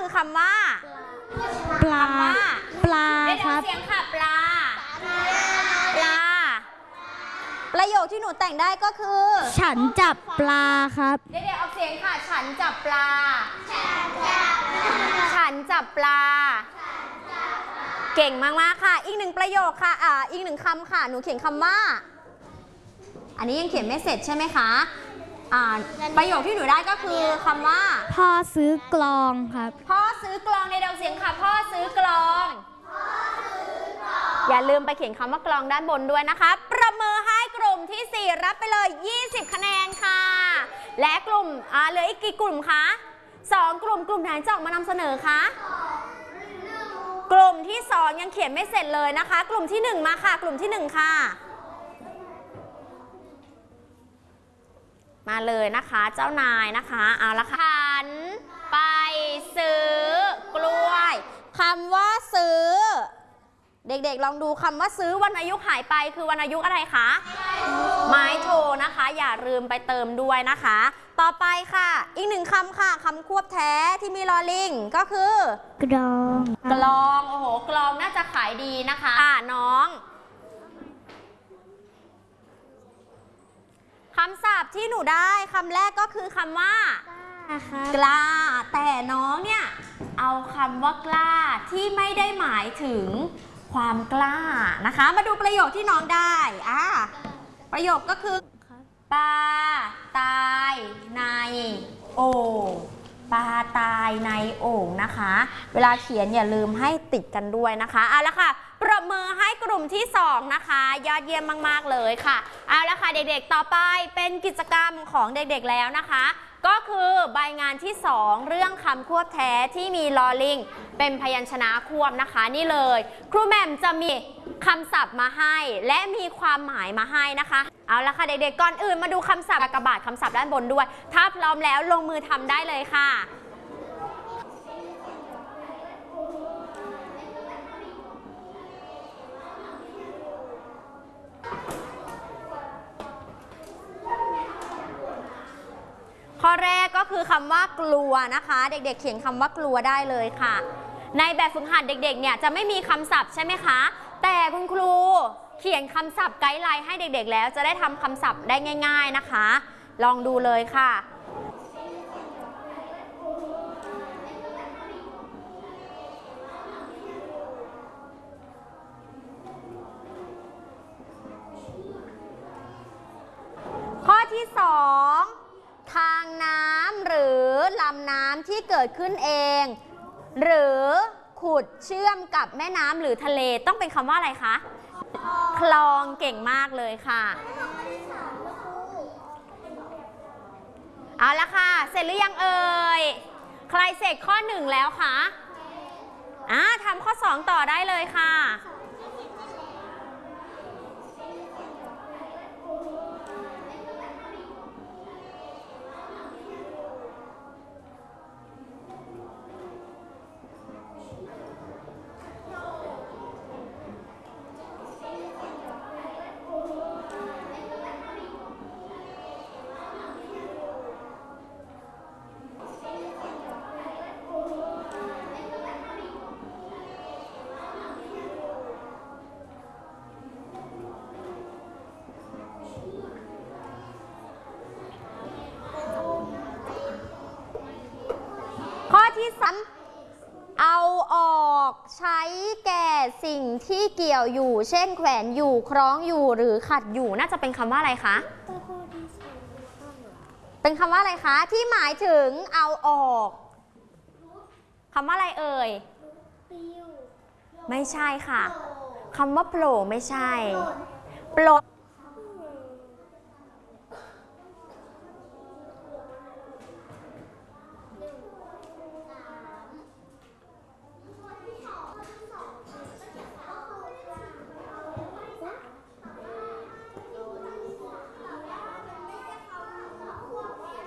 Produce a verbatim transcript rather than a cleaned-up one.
คือคำว่าปลาปลาครับเสียงค่ะปลาปลาประโยคที่หนูแต่งได้ก็คือฉันจับปลาครับเดี๋ยวๆออกเสียงค่ะฉันจับปลาฉันจับปลาเก่งมากๆค่ะอีกหนึ่งประโยคค่ะอ่าอีกหนึ่งคำค่ะหนูเขียนคำว่าอันนี้ยังเขียนไม่เสร็จใช่ไหมคะอ่าประโยคที่หนูได้ก็คือคำว่าพ่อซื้อกลองครับพ่อซื้อกลองในเดาเสียงค่ะพ่อซื้อกลองอย่าลืมไปเขียนคำว่ากลองด้านบนด้วยนะคะประเมินให้กลุ่มที่สี่รับไปเลยยี่สิบคะแนนค่ะและกลุ่มอ่าเหลืออีกกี่กลุ่มคะสองกลุ่มกลุ่มไหนจะออกมานำเสนอคะกลุ่มที่สองยังเขียนไม่เสร็จเลยนะคะกลุ่มที่หนึ่งมาค่ะกลุ่มที่หนึ่งค่ะมาเลยนะคะเจ้านายนะคะเอาละค่ะฉันไปซื้อกล้วยคำว่าซื้อเด็กๆลองดูคำว่าซื้อวรรณยุกต์หายไปคือวรรณยุกต์อะไรคะไม้โทนะคะอย่าลืมไปเติมด้วยนะคะต่อไปค่ะอีกหนึ่งคำค่ะคำควบแท้ที่มีลอลิงก็คือกลองกลองโอ้โหกลองน่าจะขายดีนะคะอ่าน้องคำศัพท์ที่หนูได้คำแรกก็คือคำว่ากล้าแต่น้องเนี่ยเอาคำว่ากล้าที่ไม่ได้หมายถึงความกล้านะคะมาดูประโยคที่น้องได้อ่าประโยคก็คือปลาตายในโอ่งปลาตายในโอ่งนะคะเวลาเขียนอย่าลืมให้ติดกันด้วยนะคะเอาละค่ะปรบมือให้กลุ่มที่สองนะคะยอดเยี่ยมมากๆเลยค่ะเอาละค่ะเด็กๆต่อไปเป็นกิจกรรมของเด็กๆแล้วนะคะก็คือใบงานที่สองเรื่องคำควบแท้ที่มีลอลิงเป็นพยัญชนะควบนะคะนี่เลยครูแหม่มจะมีคำศัพท์มาให้และมีความหมายมาให้นะคะเอาละค่ะเด็กๆก่อนอื่นมาดูคำศัพท์กระบาดคำศัพท์ด้านบนด้วยถ้าพร้อมแล้วลงมือทำได้เลยค่ะข้อแรกก็คือคำว่ากลัวนะคะเด็กๆเขียนคำว่ากลัวได้เลยค่ะในแบบฝึกหัดเด็กๆเนี่ยจะไม่มีคำศัพท์ใช่ไหมคะแต่คุณครูเขียนคำศัพท์ไกด์ไลน์ให้เด็กๆแล้วจะได้ทำคำศัพท์ได้ง่ายๆนะคะลองดูเลยค่ะข้อที่สองทางน้ำหรือลำน้ำที่เกิดขึ้นเองหรือขุดเชื่อมกับแม่น้ำหรือทะเลต้องเป็นคำว่าอะไรคะคลองเก่งมากเลยค่ะเอาละค่ะเสร็จหรือยังเอ่ยใครเสร็จข้อหนึ่งแล้วคะอ่าทำข้อสองต่อได้เลยค่ะข้อที่สามเอาออกใช้แก่สิ่งที่เกี่ยวอยู่เช่นแขวนอยู่คล้องอยู่หรือขัดอยู่น่าจะเป็นคำว่าอะไรคะเป็นคำว่าอะไรคะที่หมายถึงเอาออกคำว่าอะไรเอ่ยไม่ใช่ค่ะคำว่าโผล่ไม่ใช่ปลด